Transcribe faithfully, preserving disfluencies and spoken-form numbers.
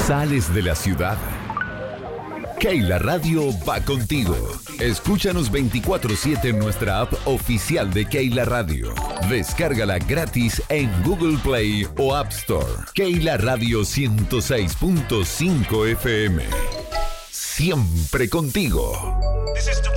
Sales de la ciudad. Keila Radio va contigo. Escúchanos veinticuatro siete en nuestra app oficial de Keila Radio. Descárgala gratis en Google Play o App Store. Keila Radio ciento seis punto cinco F M. Siempre contigo.